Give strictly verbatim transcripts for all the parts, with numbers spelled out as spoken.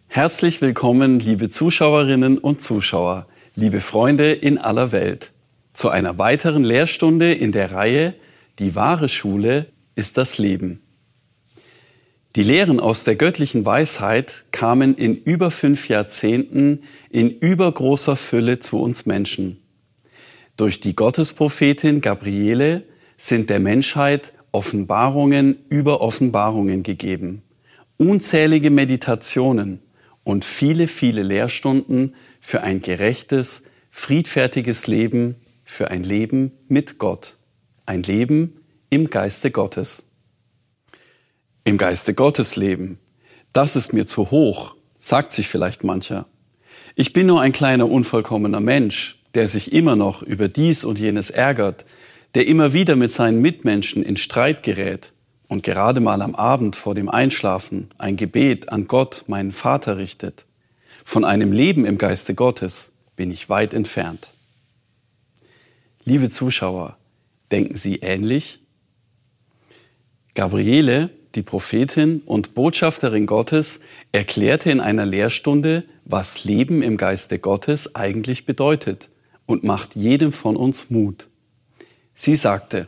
Herzlich willkommen, liebe Zuschauerinnen und Zuschauer, liebe Freunde in aller Welt, zu einer weiteren Lehrstunde in der Reihe Die wahre Schule ist das Leben. Die Lehren aus der göttlichen Weisheit kamen in über fünf Jahrzehnten in übergroßer Fülle zu uns Menschen. Durch die Gottesprophetin Gabriele sind der Menschheit Offenbarungen über Offenbarungen gegeben, unzählige Meditationen und viele, viele Lehrstunden für ein gerechtes, friedfertiges Leben, für ein Leben mit Gott, ein Leben im Geiste Gottes. Im Geiste Gottes leben, das ist mir zu hoch, sagt sich vielleicht mancher. Ich bin nur ein kleiner, unvollkommener Mensch, der sich immer noch über dies und jenes ärgert, der immer wieder mit seinen Mitmenschen in Streit gerät und gerade mal am Abend vor dem Einschlafen ein Gebet an Gott, meinen Vater, richtet. Von einem Leben im Geiste Gottes bin ich weit entfernt. Liebe Zuschauer, denken Sie ähnlich? Gabriele, die Prophetin und Botschafterin Gottes, erklärte in einer Lehrstunde, was Leben im Geiste Gottes eigentlich bedeutet und macht jedem von uns Mut. Sie sagte: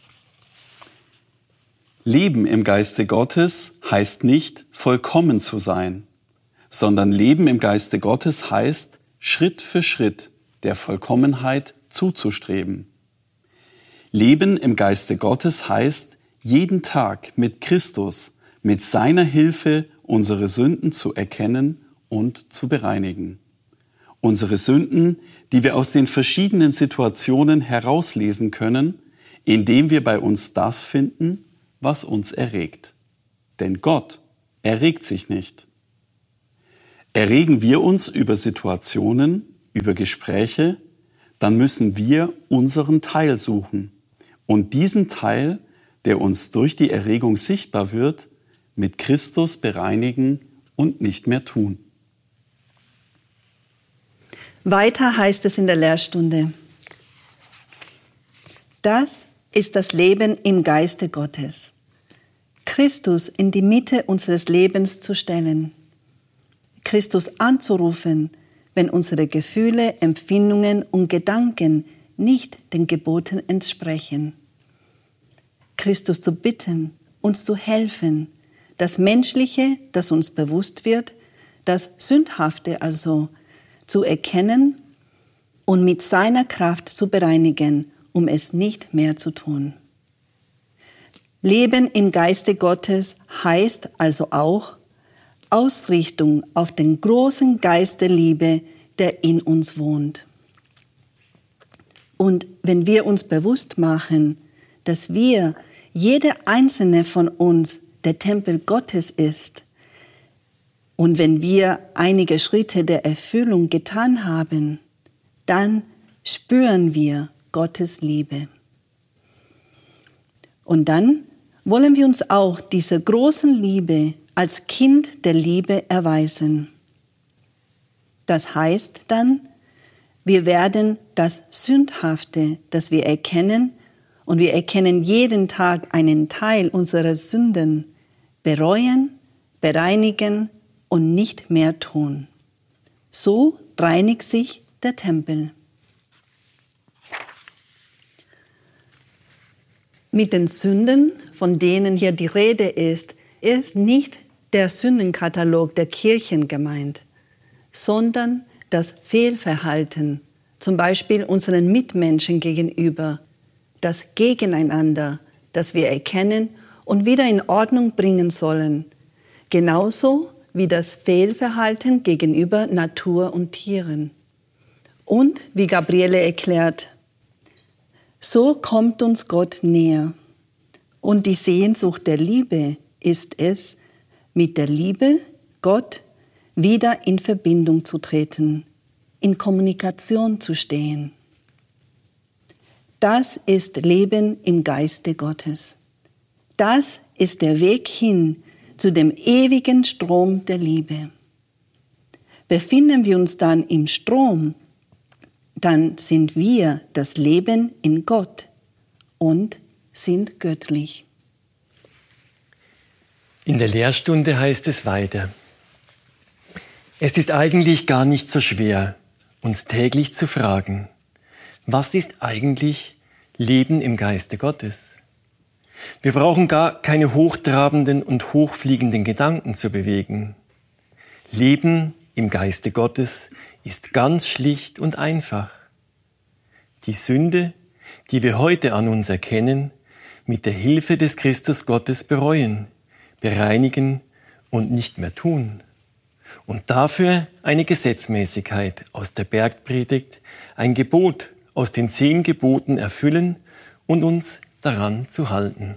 Leben im Geiste Gottes heißt nicht, vollkommen zu sein, sondern Leben im Geiste Gottes heißt, Schritt für Schritt der Vollkommenheit zuzustreben. Leben im Geiste Gottes heißt, jeden Tag mit Christus, mit seiner Hilfe unsere Sünden zu erkennen und zu bereinigen. Unsere Sünden, die wir aus den verschiedenen Situationen herauslesen können, indem wir bei uns das finden, was uns erregt. Denn Gott erregt sich nicht. Erregen wir uns über Situationen, über Gespräche, dann müssen wir unseren Teil suchen und diesen Teil, der uns durch die Erregung sichtbar wird, mit Christus bereinigen und nicht mehr tun. Weiter heißt es in der Lehrstunde: Das ist das Leben im Geiste Gottes. Christus in die Mitte unseres Lebens zu stellen. Christus anzurufen, wenn unsere Gefühle, Empfindungen und Gedanken nicht den Geboten entsprechen. Christus zu bitten, uns zu helfen, das Menschliche, das uns bewusst wird, das Sündhafte also zu erkennen und mit seiner Kraft zu bereinigen, um es nicht mehr zu tun. Leben im Geiste Gottes heißt also auch Ausrichtung auf den großen Geist der Liebe, der in uns wohnt. Und wenn wir uns bewusst machen, dass wir, jeder einzelne von uns, der Tempel Gottes ist, und wenn wir einige Schritte der Erfüllung getan haben, dann spüren wir Gottes Liebe. Und dann wollen wir uns auch dieser großen Liebe als Kind der Liebe erweisen. Das heißt dann, wir werden das Sündhafte, das wir erkennen, und wir erkennen jeden Tag einen Teil unserer Sünden, bereuen, bereinigen und nicht mehr tun. So reinigt sich der Tempel. Mit den Sünden, von denen hier die Rede ist, ist nicht der Sündenkatalog der Kirchen gemeint, sondern das Fehlverhalten, zum Beispiel unseren Mitmenschen gegenüber, das Gegeneinander, das wir erkennen und wieder in Ordnung bringen sollen, genauso wie das Fehlverhalten gegenüber Natur und Tieren. Und, wie Gabriele erklärt, so kommt uns Gott näher. Und die Sehnsucht der Liebe ist es, mit der Liebe, Gott, wieder in Verbindung zu treten, in Kommunikation zu stehen. Das ist Leben im Geiste Gottes. Das ist der Weg hin zu dem ewigen Strom der Liebe. Befinden wir uns dann im Strom, dann sind wir das Leben in Gott und sind göttlich. In der Lehrstunde heißt es weiter: Es ist eigentlich gar nicht so schwer, uns täglich zu fragen, was ist eigentlich Leben im Geiste Gottes? Wir brauchen gar keine hochtrabenden und hochfliegenden Gedanken zu bewegen. Leben im Geiste Gottes ist ganz schlicht und einfach. Die Sünde, die wir heute an uns erkennen, mit der Hilfe des Christus Gottes bereuen, bereinigen und nicht mehr tun. Und dafür eine Gesetzmäßigkeit aus der Bergpredigt, ein Gebot aus den zehn Geboten erfüllen und uns daran zu halten.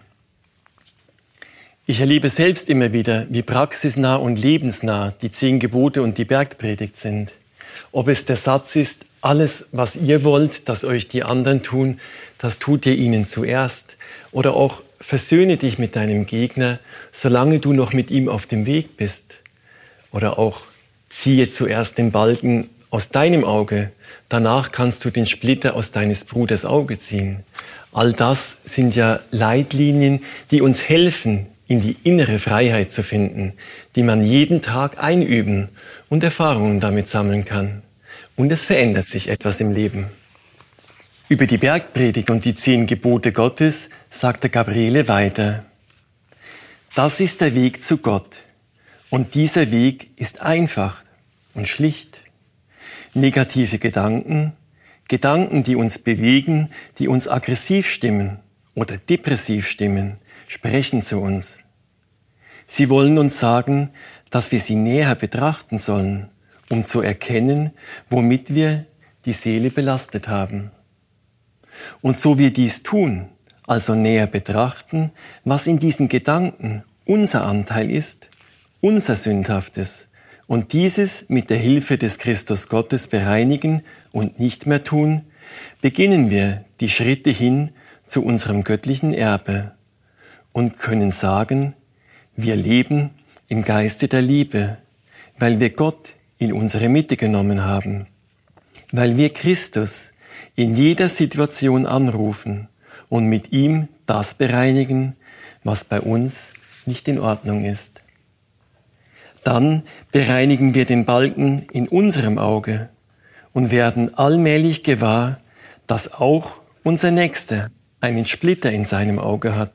Ich erlebe selbst immer wieder, wie praxisnah und lebensnah die zehn Gebote und die Bergpredigt sind. Ob es der Satz ist, alles, was ihr wollt, dass euch die anderen tun, das tut ihr ihnen zuerst. Oder auch, versöhne dich mit deinem Gegner, solange du noch mit ihm auf dem Weg bist. Oder auch, ziehe zuerst den Balken aus deinem Auge, danach kannst du den Splitter aus deines Bruders Auge ziehen. All das sind ja Leitlinien, die uns helfen, in die innere Freiheit zu finden, die man jeden Tag einüben und Erfahrungen damit sammeln kann. Und es verändert sich etwas im Leben. Über die Bergpredigt und die zehn Gebote Gottes sagte Gabriele weiter: Das ist der Weg zu Gott. Und dieser Weg ist einfach und schlicht. Negative Gedanken, Gedanken, die uns bewegen, die uns aggressiv stimmen oder depressiv stimmen, sprechen zu uns. Sie wollen uns sagen, dass wir sie näher betrachten sollen, um zu erkennen, womit wir die Seele belastet haben. Und so wir dies tun, also näher betrachten, was in diesen Gedanken unser Anteil ist, unser Sündhaftes, und dieses mit der Hilfe des Christus Gottes bereinigen und nicht mehr tun, beginnen wir die Schritte hin zu unserem göttlichen Erbe und können sagen, wir leben im Geiste der Liebe, weil wir Gott in unsere Mitte genommen haben, weil wir Christus in jeder Situation anrufen und mit ihm das bereinigen, was bei uns nicht in Ordnung ist. Dann bereinigen wir den Balken in unserem Auge und werden allmählich gewahr, dass auch unser Nächster einen Splitter in seinem Auge hat.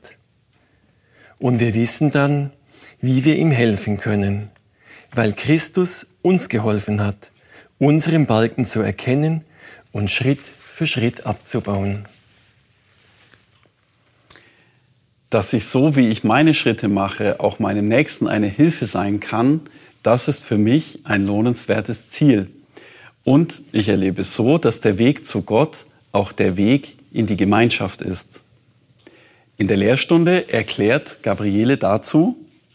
Und wir wissen dann, wie wir ihm helfen können, weil Christus uns geholfen hat, unseren Balken zu erkennen und Schritt für Schritt abzubauen. Dass ich so, wie ich meine Schritte mache, auch meinem Nächsten eine Hilfe sein kann, das ist für mich ein lohnenswertes Ziel. Und ich erlebe es so, dass der Weg zu Gott auch der Weg in die Gemeinschaft ist. In der Lehrstunde erklärt Gabriele dazu: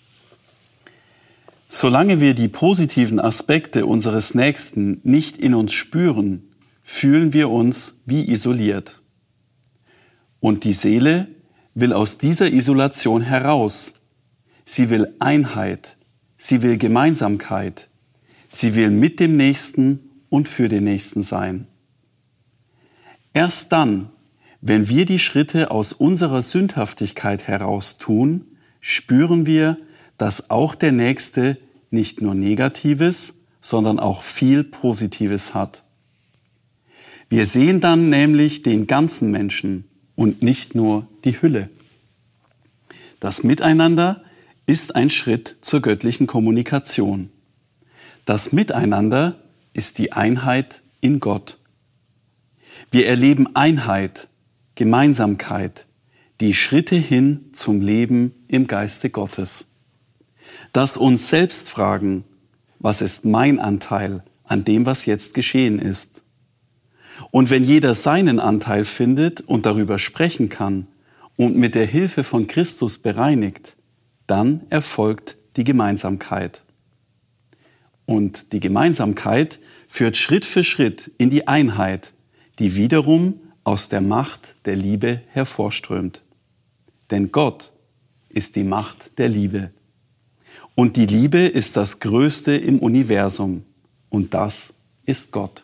Solange wir die positiven Aspekte unseres Nächsten nicht in uns spüren, fühlen wir uns wie isoliert. Und die Seele will aus dieser Isolation heraus. Sie will Einheit, sie will Gemeinsamkeit, sie will mit dem Nächsten und für den Nächsten sein. Erst dann, wenn wir die Schritte aus unserer Sündhaftigkeit heraus tun, spüren wir, dass auch der Nächste nicht nur Negatives, sondern auch viel Positives hat. Wir sehen dann nämlich den ganzen Menschen und nicht nur die Hülle. Das Miteinander ist ein Schritt zur göttlichen Kommunikation. Das Miteinander ist die Einheit in Gott. Wir erleben Einheit, Gemeinsamkeit, die Schritte hin zum Leben im Geiste Gottes. Das uns selbst fragen, was ist mein Anteil an dem, was jetzt geschehen ist? Und wenn jeder seinen Anteil findet und darüber sprechen kann und mit der Hilfe von Christus bereinigt, dann erfolgt die Gemeinsamkeit. Und die Gemeinsamkeit führt Schritt für Schritt in die Einheit, die wiederum aus der Macht der Liebe hervorströmt. Denn Gott ist die Macht der Liebe. Und die Liebe ist das Größte im Universum. Und das ist Gott.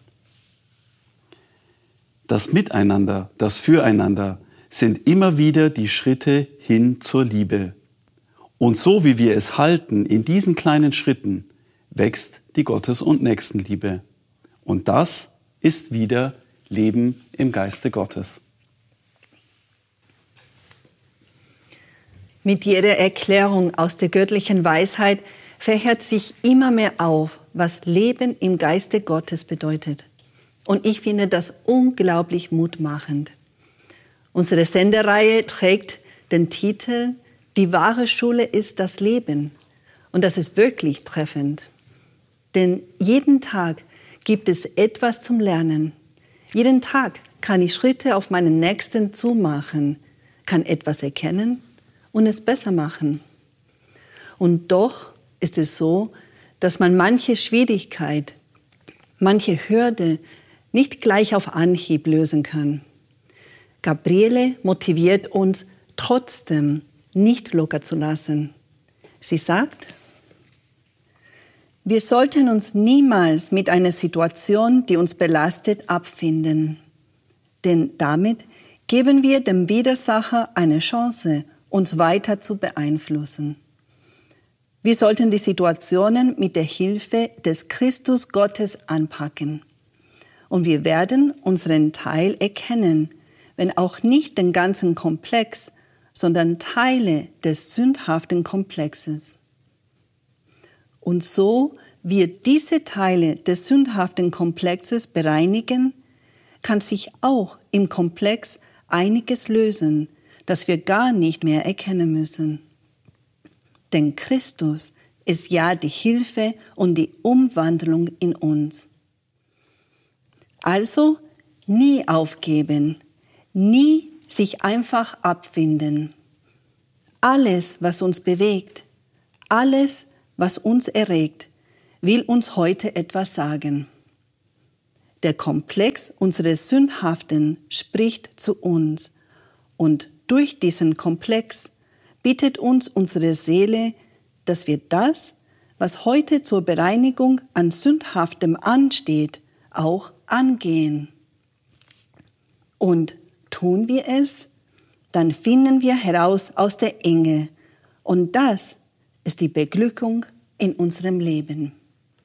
Das Miteinander, das Füreinander sind immer wieder die Schritte hin zur Liebe. Und so wie wir es halten in diesen kleinen Schritten, wächst die Gottes- und Nächstenliebe. Und das ist wieder Leben im Geiste Gottes. Mit jeder Erklärung aus der göttlichen Weisheit fächert sich immer mehr auf, was Leben im Geiste Gottes bedeutet. Und ich finde das unglaublich mutmachend. Unsere Sendereihe trägt den Titel »Die wahre Schule ist das Leben«. Und das ist wirklich treffend. Denn jeden Tag gibt es etwas zum Lernen. Jeden Tag kann ich Schritte auf meinen Nächsten zumachen, kann etwas erkennen und es besser machen. Und doch ist es so, dass man manche Schwierigkeit, manche Hürde nicht gleich auf Anhieb lösen kann. Gabriele motiviert uns trotzdem, nicht locker zu lassen. Sie sagt, wir sollten uns niemals mit einer Situation, die uns belastet, abfinden. Denn damit geben wir dem Widersacher eine Chance, uns weiter zu beeinflussen. Wir sollten die Situationen mit der Hilfe des Christus Gottes anpacken. Und wir werden unseren Teil erkennen, wenn auch nicht den ganzen Komplex, sondern Teile des sündhaften Komplexes. Und so wir diese Teile des sündhaften Komplexes bereinigen, kann sich auch im Komplex einiges lösen, das wir gar nicht mehr erkennen müssen. Denn Christus ist ja die Hilfe und die Umwandlung in uns. Also nie aufgeben, nie sich einfach abfinden. Alles, was uns bewegt, alles, was uns erregt, will uns heute etwas sagen. Der Komplex unseres Sündhaften spricht zu uns und durch diesen Komplex bittet uns unsere Seele, dass wir das, was heute zur Bereinigung an Sündhaftem ansteht, auch angehen. Und tun wir es, dann finden wir heraus aus der Enge. Und das ist die Beglückung in unserem Leben.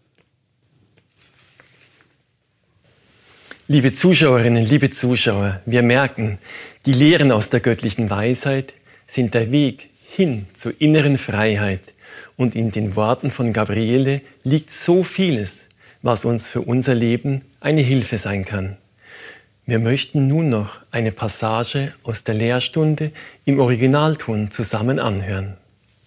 Liebe Zuschauerinnen, liebe Zuschauer, wir merken, die Lehren aus der göttlichen Weisheit sind der Weg hin zur inneren Freiheit. Und in den Worten von Gabriele liegt so vieles, was uns für unser Leben eine Hilfe sein kann. Wir möchten nun noch eine Passage aus der Lehrstunde im Originalton zusammen anhören.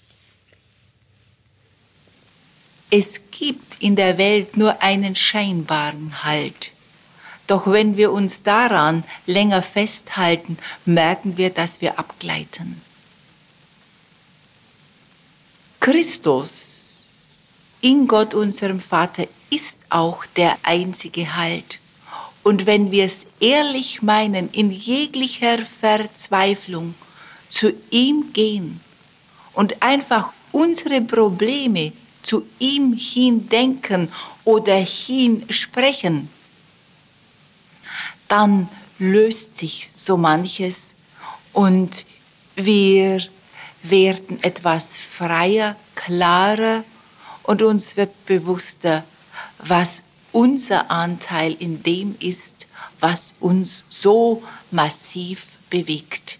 Es gibt in der Welt nur einen scheinbaren Halt. Doch wenn wir uns daran länger festhalten, merken wir, dass wir abgleiten. Christus in Gott, unserem Vater, ist auch der einzige Halt. Und wenn wir es ehrlich meinen, in jeglicher Verzweiflung zu ihm gehen und einfach unsere Probleme zu ihm hin denken oder hin sprechen, dann löst sich so manches und wir werden etwas freier, klarer und uns wird bewusster, was unser Anteil in dem ist, was uns so massiv bewegt.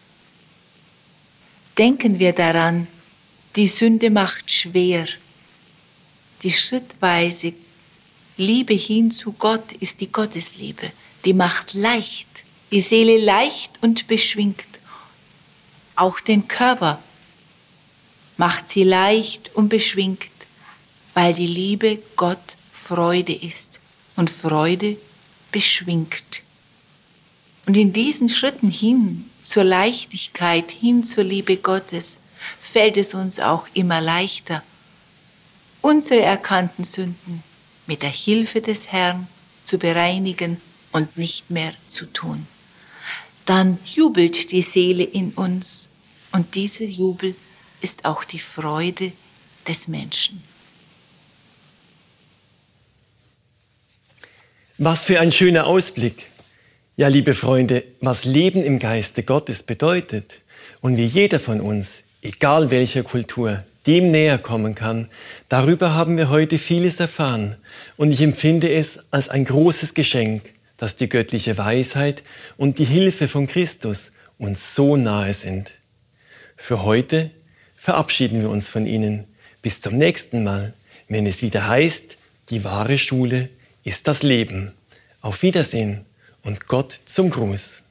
Denken wir daran, die Sünde macht schwer. Die schrittweise Liebe hin zu Gott ist die Gottesliebe. Die macht leicht, die Seele leicht und beschwingt. Auch den Körper macht sie leicht und beschwingt, weil die Liebe Gott Freude ist und Freude beschwingt. Und in diesen Schritten hin zur Leichtigkeit, hin zur Liebe Gottes, fällt es uns auch immer leichter, unsere erkannten Sünden mit der Hilfe des Herrn zu bereinigen und nicht mehr zu tun. Dann jubelt die Seele in uns und dieser Jubel ist auch die Freude des Menschen. Was für ein schöner Ausblick. Ja, liebe Freunde, was Leben im Geiste Gottes bedeutet und wie jeder von uns, egal welcher Kultur, dem näher kommen kann, darüber haben wir heute vieles erfahren. Und ich empfinde es als ein großes Geschenk, dass die göttliche Weisheit und die Hilfe von Christus uns so nahe sind. Für heute verabschieden wir uns von Ihnen. Bis zum nächsten Mal, wenn es wieder heißt, die wahre Schule ist das Leben. Auf Wiedersehen und Gott zum Gruß.